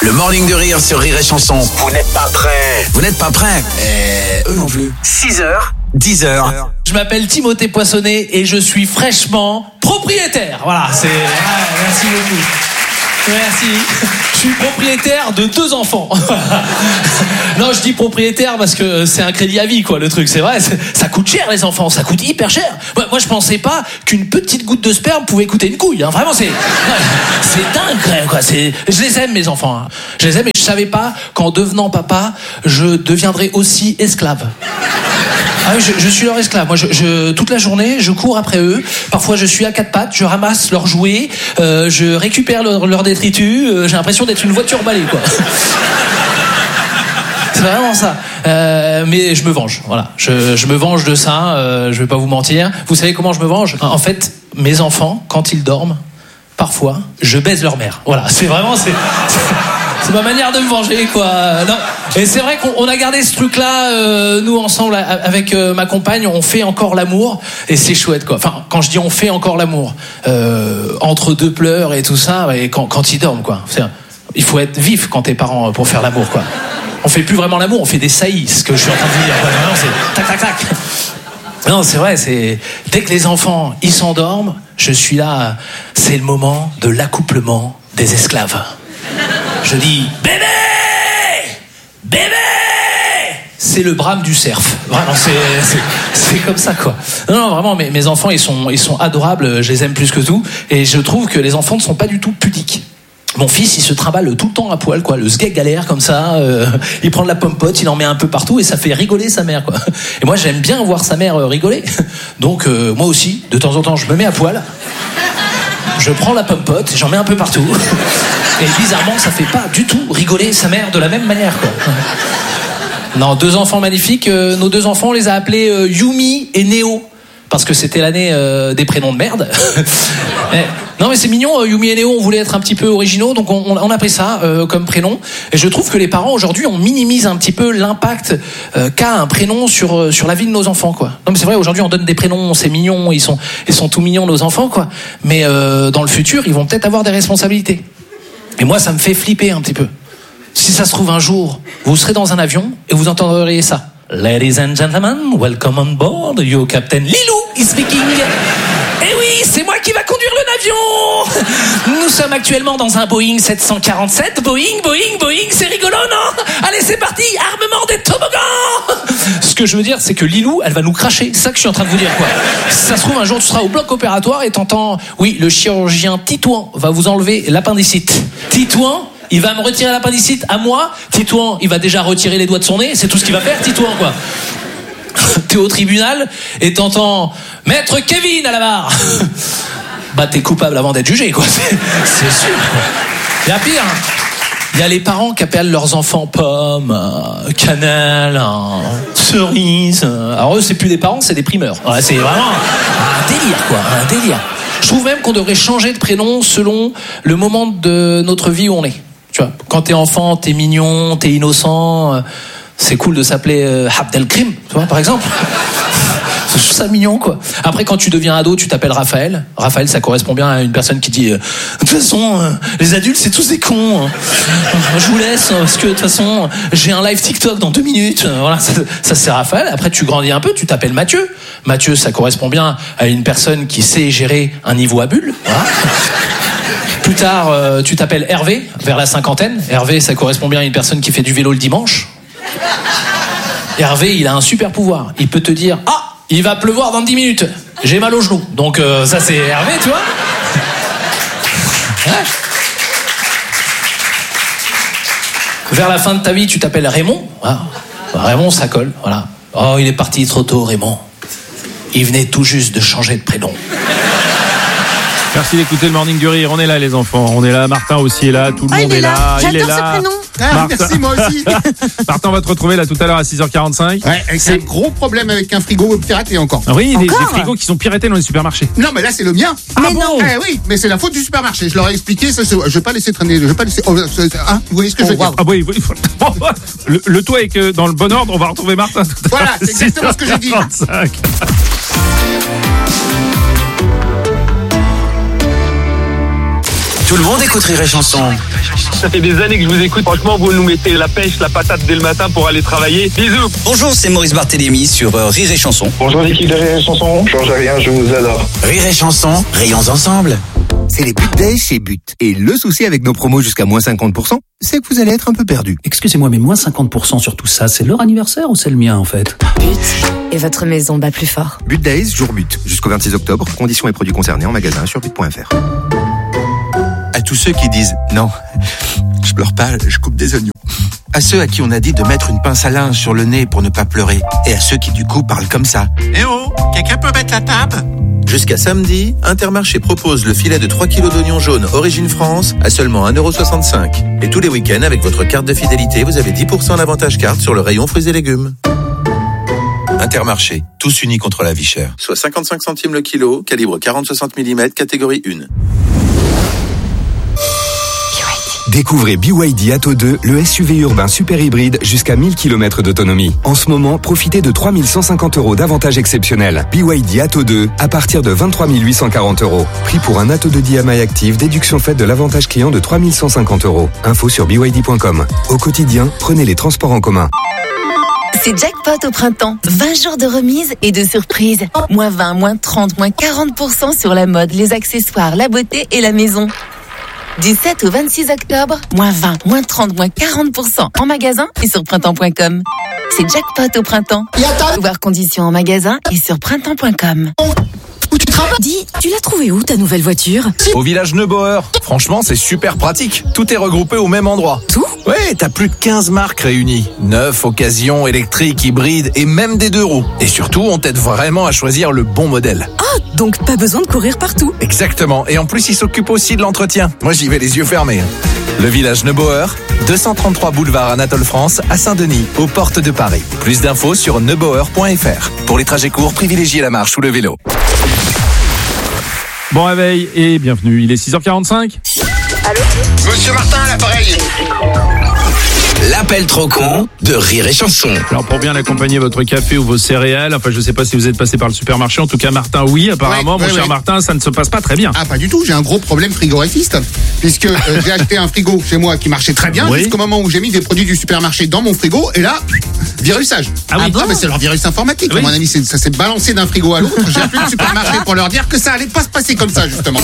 Le Morning de Rire sur Rire et Chanson. Vous n'êtes pas prêts. Vous n'êtes pas prêts. Eux non plus. 6h, 10h. Je m'appelle Timothée Poissonnet et je suis fraîchement propriétaire. Voilà, c'est... merci beaucoup. Merci. Je suis propriétaire de 2 enfants. Non, je dis propriétaire parce que c'est un crédit à vie, quoi, le truc. C'est vrai, ça coûte cher, les enfants. Ça coûte hyper cher. Moi, je pensais pas qu'une petite goutte de sperme pouvait coûter une couille. Hein. Vraiment, c'est dingue, quoi. Je les aime, mes enfants. Hein. Je les aime et je savais pas qu'en devenant papa, je deviendrais aussi esclave. Ah oui, je suis leur esclave. Moi, toute la journée, je cours après eux. Parfois, je suis à 4 pattes, je ramasse leurs jouets, je récupère leur détritus. J'ai l'impression d'être une voiture balai, quoi. C'est vraiment ça. Mais je me venge. Voilà. Je me venge de ça. Je vais pas vous mentir. Vous savez comment je me venge ? En fait, mes enfants, quand ils dorment, parfois, je baise leur mère. Voilà. C'est vraiment, c'est ma manière de me venger, quoi. Non. Et c'est vrai qu'on a gardé ce truc-là, nous ensemble avec ma compagne, on fait encore l'amour et c'est chouette, quoi. Enfin, quand je dis on fait encore l'amour, entre 2 pleurs et tout ça, et quand ils dorment, quoi. Il faut être vif quand t'es parent pour faire l'amour, quoi. On fait plus vraiment l'amour, on fait des saillies, ce que je suis en train de vous dire. Non, c'est tac tac tac. Non, c'est vrai, c'est dès que les enfants ils s'endorment, je suis là. C'est le moment de l'accouplement des esclaves. Je dis bébé, bébé. C'est le brame du cerf. Vraiment, c'est comme ça, quoi. Non, vraiment, mes enfants ils sont adorables. Je les aime plus que tout, et je trouve que les enfants ne sont pas du tout pudiques. Mon fils, il se trimballe tout le temps à poil, quoi. Le sgeg galère comme ça. Il prend de la pomme-pote, il en met un peu partout et ça fait rigoler sa mère, quoi. Et moi, j'aime bien voir sa mère rigoler. Donc, moi aussi, de temps en temps, je me mets à poil. Je prends la pomme-pote, j'en mets un peu partout. Et bizarrement, ça fait pas du tout rigoler sa mère de la même manière, quoi. Non, 2 enfants magnifiques. Nos 2 enfants, on les a appelés Yumi et Néo. Parce que c'était l'année des prénoms de merde. Non mais c'est mignon, Yumi et Néo, on voulait être un petit peu originaux, donc on a pris ça comme prénom. Et je trouve que les parents aujourd'hui, on minimise un petit peu l'impact qu'a un prénom sur la vie de nos enfants, quoi. Non mais c'est vrai, aujourd'hui on donne des prénoms, c'est mignon, ils sont tout mignons nos enfants, quoi. Mais dans le futur, ils vont peut-être avoir des responsabilités. Et moi, ça me fait flipper un petit peu. Si ça se trouve un jour, vous serez dans un avion et vous entendrez ça. Ladies and gentlemen, welcome on board. Your Captain Lilou is speaking. Eh oui, c'est moi qui va conduire l'avion. Nous sommes actuellement dans un Boeing 747. Boeing, c'est rigolo, non ? Allez, c'est parti, armement des toboggans. Ce que je veux dire, c'est que Lilou, elle va nous cracher. C'est ça que je suis en train de vous dire, quoi. Si ça se trouve, un jour, tu seras au bloc opératoire et t'entends, oui, le chirurgien Titouan va vous enlever l'appendicite. Titouan, il va me retirer l'appendicite à moi. Titouan, il va déjà retirer les doigts de son nez. C'est tout ce qu'il va faire, Titouan, quoi. T'es au tribunal et t'entends Maître Kevin à la barre. Bah, t'es coupable avant d'être jugé, quoi. C'est sûr, quoi. Il y a pire. Il y a les parents qui appellent leurs enfants Pomme, Cannelle, Cerise. Alors eux, c'est plus des parents, c'est des primeurs. Ouais, c'est vraiment un délire, quoi. Un délire. Je trouve même qu'on devrait changer de prénom selon le moment de notre vie où on est. Tu vois, quand t'es enfant, t'es mignon, t'es innocent. C'est cool de s'appeler Abdelkrim, tu vois, par exemple. Je trouve ça mignon, quoi. Après, quand tu deviens ado, tu t'appelles Raphaël. Raphaël, ça correspond bien à une personne qui dit de toute façon, les adultes, c'est tous des cons. Je vous laisse, parce que de toute façon, j'ai un live TikTok dans 2 minutes. Voilà, ça c'est Raphaël. Après, tu grandis un peu, tu t'appelles Mathieu. Mathieu, ça correspond bien à une personne qui sait gérer un niveau à bulle. Voilà. Plus tard, tu t'appelles Hervé, vers la 50aine. Hervé, ça correspond bien à une personne qui fait du vélo le dimanche. Hervé, il a un super pouvoir. Il peut te dire « Ah, il va pleuvoir dans 10 minutes. J'ai mal au genou. » Donc ça, c'est Hervé, tu vois. Ouais. Vers la fin de ta vie, tu t'appelles Raymond. Voilà. Raymond, ça colle. Voilà. Oh, il est parti trop tôt, Raymond. Il venait tout juste de changer de prénom. Merci d'écouter le Morning du Rire. On est là, les enfants. On est là. Martin aussi est là. Tout le monde est là. J'adore il est là. ce prénom. Ah, merci, moi aussi. Martin, on va te retrouver là tout à l'heure à 6h45. Ouais, avec un gros problème avec un frigo piraté encore. Oui, des frigos qui sont piratés dans les supermarchés. Non, mais là, c'est le mien. Ah bon? Oui, mais c'est la faute du supermarché. Je leur ai expliqué, je vais pas laisser traîner, je vais pas laisser. Vous voyez ce que je veux dire? Ah oui. Le tout est que dans le bon ordre, on va retrouver Martin tout à l'heure. Voilà, c'est exactement ce que j'ai dit. 6h45. Tout le monde écoute Rire et Chanson. Ça fait des années que je vous écoute. Franchement, vous nous mettez la pêche, la patate dès le matin pour aller travailler. Bisous. Bonjour, c'est Maurice Barthélémy sur Rire et Chanson. Bonjour l'équipe de Rire et Chanson. Change rien, je vous adore. Rire et Chanson, rayons ensemble. C'est les But Days chez But. Et le souci avec nos promos jusqu'à moins 50%, c'est que vous allez être un peu perdu. Excusez-moi, mais moins 50% sur tout ça, c'est leur anniversaire ou c'est le mien en fait? But. Et votre maison bat plus fort. But Days, jour But. Jusqu'au 26 octobre, conditions et produits concernés en magasin sur but.fr. À tous ceux qui disent « Non, je pleure pas, je coupe des oignons ». À ceux à qui on a dit de mettre une pince à linge sur le nez pour ne pas pleurer. Et à ceux qui du coup parlent comme ça. « Eh oh, quelqu'un peut mettre la table ?» Jusqu'à samedi, Intermarché propose le filet de 3 kg d'oignons jaunes Origine France à seulement 1,65 €. Et tous les week-ends, avec votre carte de fidélité, vous avez 10% d'avantage carte sur le rayon fruits et légumes. Intermarché, tous unis contre la vie chère. Soit 55 centimes le kilo, calibre 40-60 mm, catégorie 1. Découvrez BYD Atto 2, le SUV urbain super hybride jusqu'à 1000 km d'autonomie. En ce moment, profitez de 3 150 € d'avantages exceptionnels. BYD Atto 2, à partir de 23 840 €. Prix pour un Atto 2 DMI active, déduction faite de l'avantage client de 3 150 €. Info sur BYD.com. Au quotidien, prenez les transports en commun. C'est jackpot au printemps. 20 jours de remise et de surprises. Moins 20, moins 30, moins 40% sur la mode, les accessoires, la beauté et la maison. Du 7 au 26 octobre, moins 20, moins 30, moins 40% en magasin et sur printemps.com. C'est jackpot au printemps. Voir conditions en magasin et sur printemps.com. Dis, tu l'as trouvé où ta nouvelle voiture? Au village Neubauer. Franchement, c'est super pratique. Tout est regroupé au même endroit. Tout? Ouais, t'as plus de 15 marques réunies. Neuf, occasion, électrique, hybride et même des 2 roues. Et surtout, on t'aide vraiment à choisir le bon modèle. Ah, donc pas besoin de courir partout. Exactement. Et en plus, ils s'occupent aussi de l'entretien. Moi, j'y vais les yeux fermés. Le village Neubauer, 233 boulevard Anatole France, à Saint-Denis, aux portes de Paris. Plus d'infos sur neubauer.fr. Pour les trajets courts, privilégiez la marche ou le vélo. Bon réveil et bienvenue, il est 6h45. Allô? Monsieur Martin à l'appareil. L'appel trop con de Rire et Chanson. Alors pour bien accompagner votre café ou vos céréales, enfin je sais pas si vous êtes passé par le supermarché, en tout cas Martin oui apparemment, mon cher Martin, ça ne se passe pas très bien. Ah pas du tout, j'ai un gros problème frigorifiste, puisque j'ai acheté un frigo chez moi qui marchait très bien, jusqu'au moment où j'ai mis des produits du supermarché dans mon frigo, et là, virusage. Ah oui, mais c'est leur virus informatique, à mon avis, ça s'est balancé d'un frigo à l'autre, j'ai appelé le supermarché pour leur dire que ça allait pas se passer comme ça justement.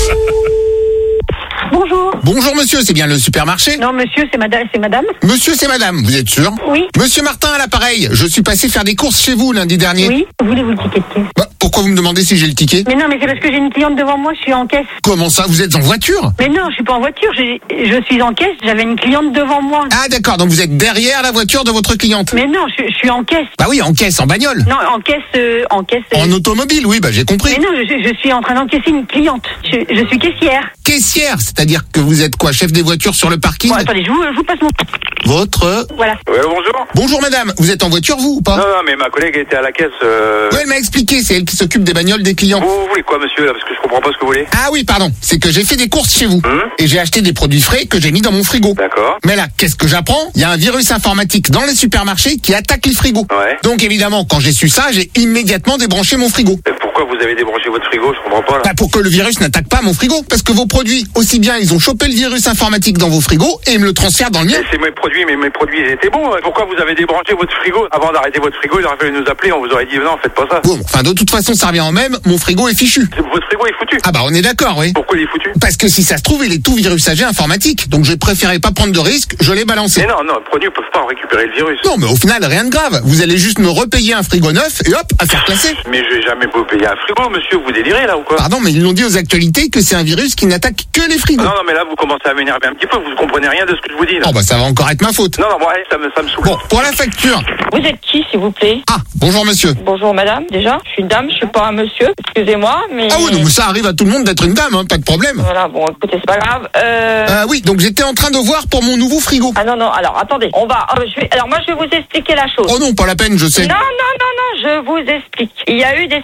Bonjour. Bonjour monsieur, c'est bien le supermarché? Non monsieur, c'est madame. Monsieur, c'est madame, vous êtes sûr? Oui. Monsieur Martin à l'appareil, je suis passé faire des courses chez vous lundi dernier. Oui, voulez-vous le ticket de caisse? Pourquoi vous me demandez si j'ai le ticket? Mais non, mais c'est parce que j'ai une cliente devant moi, je suis en caisse. Comment ça, vous êtes en voiture? Mais non, je suis pas en voiture, je suis en caisse, j'avais une cliente devant moi. Ah d'accord, donc vous êtes derrière la voiture de votre cliente? Mais non, je suis en caisse. Bah oui, en caisse, en bagnole. Non, en caisse. En automobile, oui, j'ai compris. Mais non, je suis en train d'encaisser une cliente. Je suis caissière. Caissière, c'est-à-dire que vous êtes quoi, chef des voitures sur le parking? Bon, attendez, je vous passe mon... Votre... Voilà. Ouais, bonjour. Bonjour madame, vous êtes en voiture vous ou pas? Non, mais ma collègue était à la caisse. Oui, elle m'a expliqué, c'est elle qui s'occupe des bagnoles des clients. Vous voulez quoi monsieur là, parce que je comprends pas ce que vous voulez. Ah oui, pardon, c'est que j'ai fait des courses chez vous. Et j'ai acheté des produits frais que j'ai mis dans mon frigo. D'accord. Mais là, qu'est-ce que j'apprends? Il y a un virus informatique dans les supermarchés qui attaque les frigos. Ouais. Donc évidemment, quand j'ai su ça, j'ai immédiatement débranché mon frigo. Et pourquoi vous avez débranché votre frigo? Je comprends pas là. Pour que le virus n'attaque pas mon frigo. Parce que vos produits, aussi bien ils ont chopé le virus informatique dans vos frigos et ils me le transfèrent dans le mien. C'est mes produits, mais mes produits ils étaient bons. Pourquoi vous avez débranché votre frigo? Avant d'arrêter votre frigo, il aurait fallu nous appeler, on vous aurait dit non, faites pas ça. Bon, enfin de toute façon ça revient en même, mon frigo est fichu. Votre frigo est foutu. Ah bah on est d'accord, oui. Pourquoi il est foutu? Parce que si ça se trouve, il est tout virusagé informatique. Donc j'ai préféré pas prendre de risque, je l'ai balancé. Mais non, le produit ne peut pas récupérer le virus. Non, mais au final, rien de grave. Vous allez juste me repayer un frigo neuf et hop, affaire classée. Mais je vais jamais vous payer un frigo, monsieur, vous délirez là ou quoi? Pardon, mais ils l'ont dit aux actualités que c'est un virus qui n'attaque que les frigos. Non, mais là vous commencez à m'énerver un petit peu, vous comprenez rien de ce que je vous dis là. Oh bah ça va encore être ma faute. Non, allez, ça me saoule. Bon, pour la facture. Vous êtes qui s'il vous plaît? Ah, bonjour monsieur. Bonjour madame, déjà. Je suis une dame, je suis pas un monsieur. Excusez-moi, mais... Ah oui, non, mais ça arrive à tout le monde d'être une dame, hein, pas de problème. Voilà, bon, écoutez, c'est pas grave. Oui, donc j'étais en train de voir pour mon nouveau frigo. Ah non, alors attendez, on va... Alors moi je vais vous expliquer la chose. Oh non, pas la peine, je sais. Non, je vous explique. Il y a eu des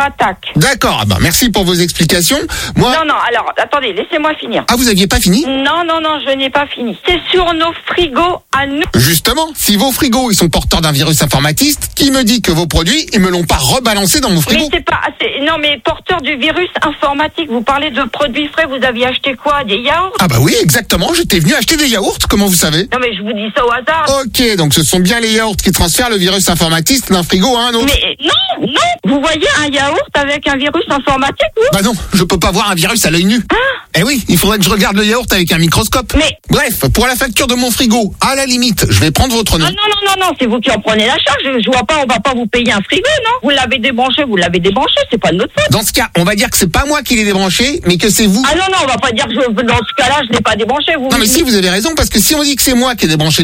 m'attaque. D'accord, merci pour vos explications. Moi... Non, alors, attendez, laissez-moi finir. Ah, vous aviez pas fini? Non, je n'ai pas fini. C'est sur nos frigos à nous. Justement, si vos frigos, ils sont porteurs d'un virus informatiste, qui me dit que vos produits, ils me l'ont pas rebalancé dans mon frigo? Mais non, mais porteur du virus informatique, vous parlez de produits frais, vous aviez acheté quoi? Des yaourts? Ah oui, exactement, j'étais venu acheter des yaourts, comment vous savez? Non, mais je vous dis ça au hasard. Ok, donc ce sont bien les yaourts qui transfèrent le virus informatiste d'un frigo à un autre. Mais non, vous voyez un yaourt avec un virus informatique, vous? Bah non, je peux pas voir un virus à l'œil nu. Eh oui, il faudrait que je regarde le yaourt avec un microscope. Mais... Bref, pour la facture de mon frigo, à la limite, je vais prendre votre nom. Non, c'est vous qui en prenez la charge. Je vois pas, on va pas vous payer un frigo, non? Vous l'avez débranché, c'est pas de notre faute. Dans ce cas, on va dire que c'est pas moi qui l'ai débranché, mais que c'est vous. Ah non, on va pas dire que dans ce cas-là, je l'ai pas débranché. Non, mais si, vous avez raison, parce que si on dit que c'est moi qui ai débranché